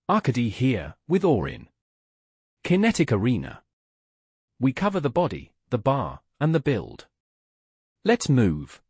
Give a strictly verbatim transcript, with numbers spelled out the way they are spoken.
Arkady here, with Orin. Kinetic Arena. We cover the body, the bar, and the build. Let's move.